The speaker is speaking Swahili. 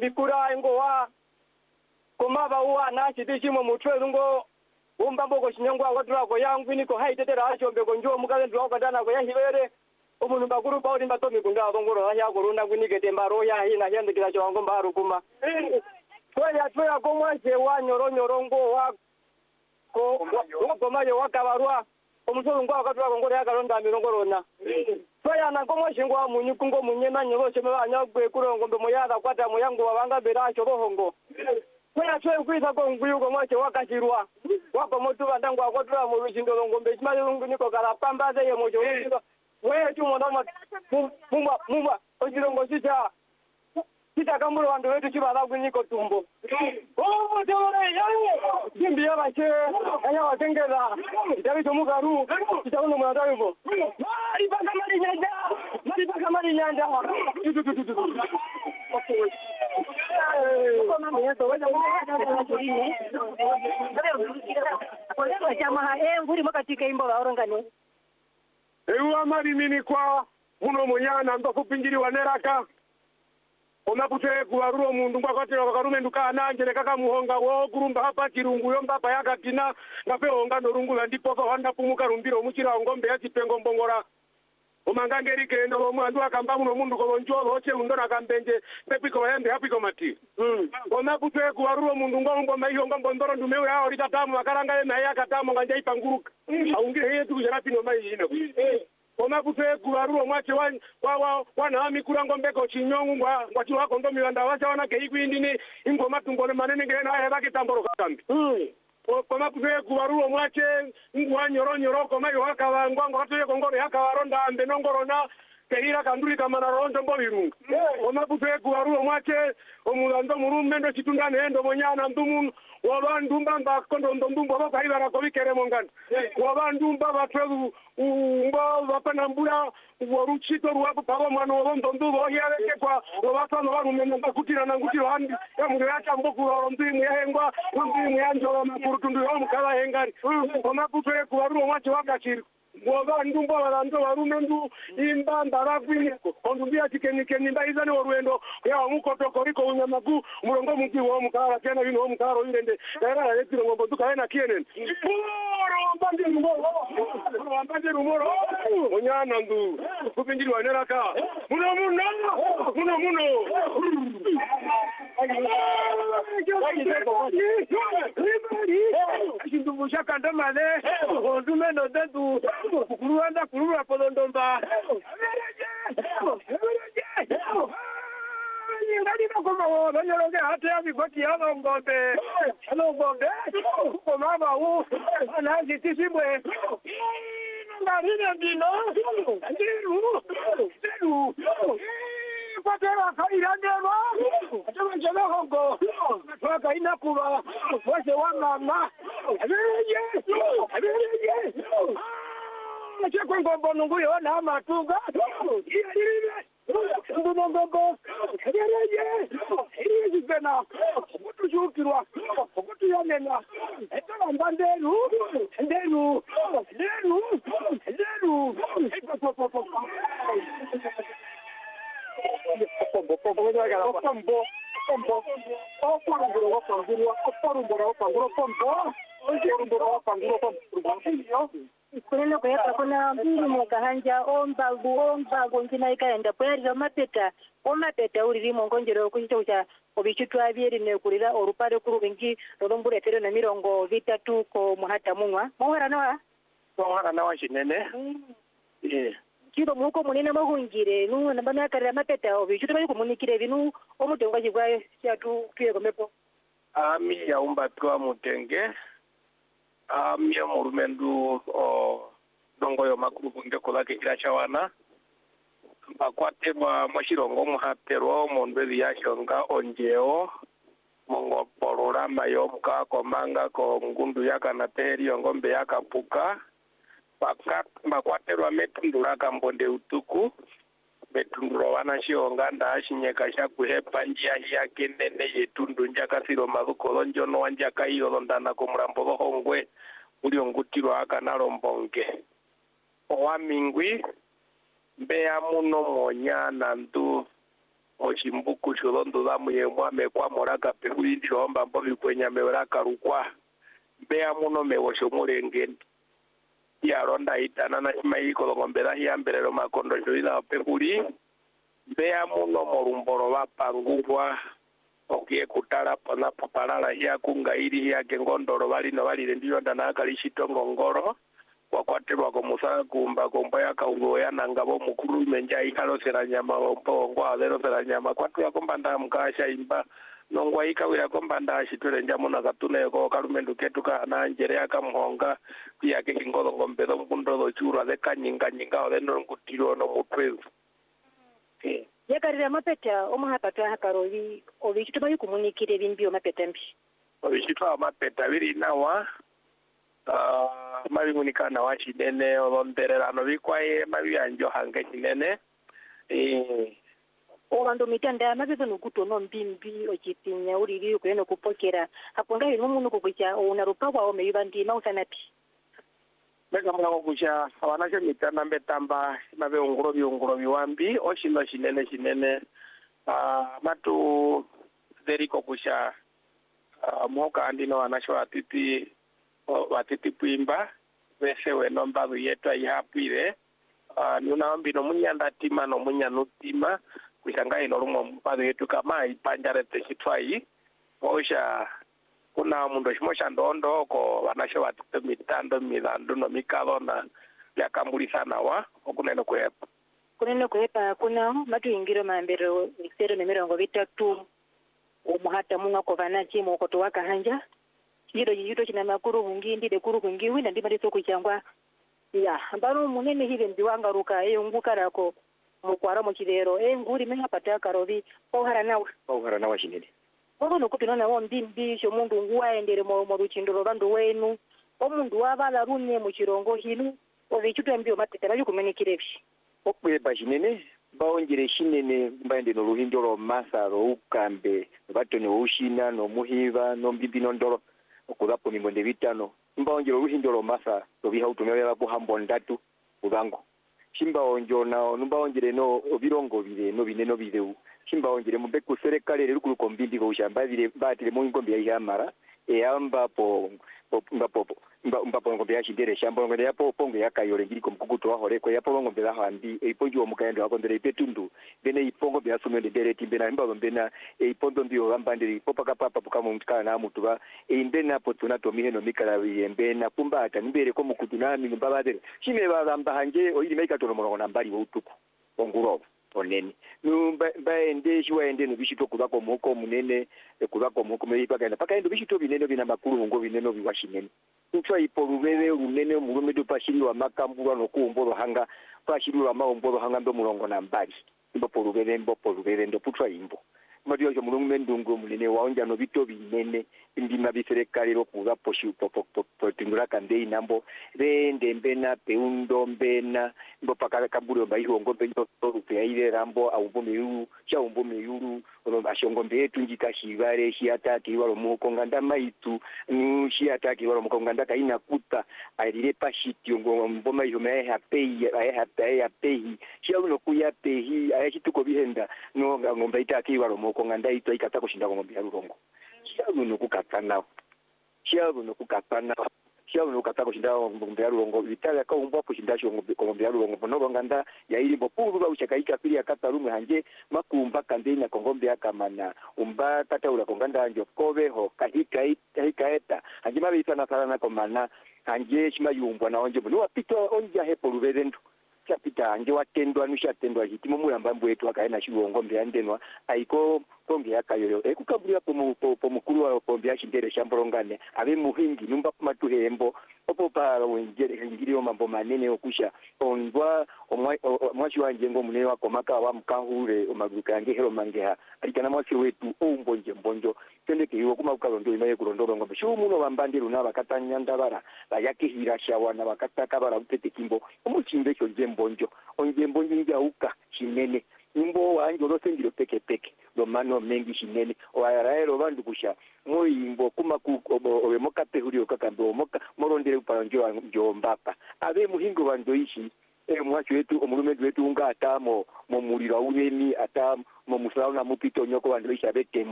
bikura ngo wa komaba uwa na chitishimo mutwe ngo umbambo ko chinyangwa wadrago yangu niko haitetera achombe ko njo mukaze ndwa kadana ko yahibere umuntu bakuru bauri mbatomi kunda ngoro ya koruna kunike tembaro ya hina yende kila chwango mbaru kuma twa ko mwaje wa nyoro ngo wa ko mayo wakabarwa omusoro ngo akadrago ngoro ya karonda mirongorona twa na ko mwaje ngo munyu kungo munyena nyoro cheme anyagwe kurongo mbe moyada kwata muyango wabanga bera cho bohongo Kuna chwe kuita ko nguyugo mwache wakashirwa wako motu bandangu akotura mu rujindo ngombe chimali lungu niko kala pamba ze ye mojo wewe chumo ndoma mumba ojirongo sita kamuro wandu wetu chibala kuniko tumbo tore yayo jimbi ya bache aya watengeza itabi tomugaru itabuno mwandayo mari baka mari nyanja Ewa mari mini kwa muno munyana ndo kupinjiri waneraka onapute kuwaruro mundu ngwakatira wakarume ndukana njere kaka muhonga wo kurumba hapa kirungu yomba pa yakatina ngape honga norungula ndipo ka wanda pumuka rumbiro muchira ngombe ya chipengo mbongora umangangeri kendo omwandu akamba muno mundu ko njolo che undona kambenje pepiko yende hapiko mati onapute kuwaruro mundu ngombo mayo ngombo ndoro ndumewe hao litatamu akaranga na yakatamu nganja ipanguruka aungire yetu kujana pino mai ino onapute kuwaruro mwache wana mikura ngombe ko chinyongu ngwa chiwa kondo miwanda wacha wana keikwindini ingoma tungone manene ngena heba kitamboro katambi koma kuve kuwaruo mwache ngwa nyoro koma yoka ngwango hatuye kongoro yakawaronda ambe nongorona keira kanduri kamana rondo mbobirunga koma kuve kuwaruo mwache omulando murume ndo chitundane endo monyana ndumu wabandumba mbakondo ndumbo bakaibara kobikere mongana wabandumba batweru umba bapanambura waruchito ruwapo pabo mwana wondo ndubo yareke kwa wabatano barumenya bakutira nangutiro handi yamugacha mbokuro ndimwe yahengwa ndimwe yanjoro makuru tundu yo mukala hengari koma kutwe kuwaruo mwache wakachiri ngoba ndumbo barando barume ndu imba ndarakwini ondumbia chikenikeni ndaizane oruendo ya mukotoko riko unyamagu murongo muki wo mukala tena bino mukaro irende era retiro ngombo dukaena kienen mbandi rumoro onyana ndu kupinjiri waneraka muno Kindu shakanda mane ondume no dedu kuruanda kurura polondomba ngali bakoma wo banyolonge hate abigoti yalo ngombe koma bawo anazi tisibwe ngarine ndino ndiru kwatera kairandeba ataba njelo hongo twaka inakuba wase wa mama abereje chekwe ngombo nunguyo na matunga ndunongombo abereje bena kutujukirwa kutuyamena etaba mbanderu nderu Kulelo kuyaka kuna mbili mukahanja ombagu njina ikaenda pwerira omapeta ulirimo ngonjero kuchicho cha obichitwa byeri nekulira orupare kurubingi rodombure tere na mirongo vitatu ko muhata munwa mohara nawa chinene kiro muko munene mahungire nu nambana karira mapeta obichitwa bali kumunikire binu omutengo chigwa cyatu tuye komepo ami yaumbatwa mutenge amya murumendu dongoyo makuru ngekola ke irachawana bakwaterwa mashirongo muhaterwa mondwe yashonga onjeo mongo porora mayo muka komanga ko ngundu yakanateri ngombe yakapuka bakwaterwa metundura kambonde utuku betunduro wana shionga ndashinyeka shakuhepa njia yake nene yetundu njakasiro mazukolo njono wanjaka iyo ndana ko murambo hongwe ulio ngutirwa akanalo mbonge owamingwi mbeya muno monyana ndu ochimbuku chulondo zamu ye mwame kwa moraka pehuli chomba mbovi kwenye meweraka rukwa mbea muno mewosho mulengeni ya ronda itana na chimaiko longombera hiyambelelo makondo choila pehuli mbea muno morumboro wapanguvwa okie kutala pona popalala hiya kungairi hiya kengondoro valino valile ndiyo ndanakalishitongo ngoro wakwatelwa komusala kumba kombo yakauloya nangabo mukulu menja ikalosera nyama ompongo alelosera nyama kwatula kombanda mukasha imba nongwa ikawira kombanda ashitwele njamuna katuneko kalumendu ketu kana njere akamuhonga kuyake kingolongo mbedo mkundolo chura leka nyinga olendo nkutiro no mutwezu yakarira mapeta omuhapata hakarovi ovichitoma yukumunikire vimbio mapeta mbi ovichitwa mapeta viri nawa mavimunikana wa chinene olondererano vikwaye mavianjo hange chinene ovandu mitanda mavizo nokuto no mbimbi ochipinya uriri kuyeno kupokera haponga hino munu kukucha una rupawa omeyuvandi mausanapi mega mwango kucha wanacho mitanda mbetamba mave unguro viwambi oshino chinene matu zeriko kucha mhoka andino wanacho watiti puimba vese weno mbavu yetu aihapwire nuna mbino munyanda tima no munyanutima kushanga ino rumo mbavu yetu kama ipanjarete chitwai osha kuna mundu shimosha ndondoko wanasho watite mitando milandu no mikalo na yakambulisana wa okuneno kuhepa kuna matu ingiro mambero isero nemirongo vitatu umuhata munga kovana chimo koto wakahanja yito china makuru hungindi de kuru hungi wina ndima liso kuchangwa ya mbano munene hive mbiwanga ruka ngukarako mukwara muchilero nguri menga pataka rovi ohara nawa chinene ono kupinona wo mbimbi sho mundu nguwaendere mu ruchindoro bandu wenu omundu wavala runne muchirongo hinu ovichitwa mbio matetera yukumenekirevi okweba chinene baongere chinene mbaende no ruhindoro masaro ukambe batone ushina no muhiva no mbimbi no ndoro okudapo mingonde vitano mbaongere ruhindoro masa robiha utumela buhambo ndatu ubango chimbaonjo nao numbaongere no obirongo bile no bineno bideu chimbaongere mbeku serikali rukulu kombindi ko ushamba bile batile mu ngombe ya yamara ambapo mbapo ngombe ya chindere shamba ngombe yapo pongo yakayole ngiri komkukuto wa hore ko yapo ngombe la handi iponjo omukayendo akondere ipetundu bene ipongo bya sumende dere timbena mbalo mbena ipondo ndio gambandiri popaka papa pokamu mtkana na mutuba imbena potuna to miheno mikala yembena pumbata nimbere ko mukutuna mi mbabadere shime bagamba hanje oyiri meika to no na mbali wo utuku onguro onene numbaende shiwaende no bishito kubako muko munene kubako muko meyipaka paka endo bishito binene bina makuru ngo binene biwashinene ntwa ipolubele unene murume do pashiri wa makambura no kumboro hanga pashiri wa maomboro hanga ndo mulongo na mbali mbo polubele ndo putwa imbo madio jo murume ndungo munene waonja no bito binene indima biserekali ro kuza poshi potindura kande inambo rende mbena peundo mbena mbo pakala kaburo bayiho ngombe ndo rupe ile rambo au bomeyuru cha umbomeyuru ono ashongombe yetu njika shivare shiataki walo mukonga ndamaitu nu shiataki walo mukonga ndaka ina kuta alire pashiti ngo mboma yo me happy happy shiabuno kuya pehi ayachituko bihenda no ngombe itaki walo mukonga ndaito ikata kushinda ngombe ya rurongo shiabuno kukatana shiabuno kata kushinda ngombe ya rurongo vitala ka umbo kushinda ngombe ya rurongo no nganda ya ili bopuru ba uchakaika pili akata rume hanje makumba kandenya ngombe yakamana umba kata ula konganda anjo kobeho kahikaeta hanje mabisa sana komana hanje shima yumbwa na onje no apito onja hepo ruberendu chapita anje watendwa nushatendwa hitimo mulambambo yetu akaena shiwongombe yandenwa aiko pombe yakayoyo ekukabulya pomukulu wa pombe yashindere shamborongane abe muhingi numba matuhembo opo para wengere ngiriyo mambo manene okusha ondwa omwachi wanje ngo munene wako maka wa mkahure omaguka yange hero mangeha alikana mwasi wetu mbonjo tendeke iwo kuma ukalondo imaye kulondoro ngombe shu muno bambandiro na bakatanya ndabara bayake hirashawa na bakataka bara utete kimbo umuchimbe cyo mbonjo njya uka chinene nimbo wanje olosengiro peke do mano mengi chinene oaraero bandu kusha moyimbo kuma ku obemoka pehuri okakambo moka morondere upanjo mbapa abe muhingo bandoishi mwacho wetu omulume wetu nga atamo mu muliro unemi ata mu musalona mupito nyoko bandu bishabete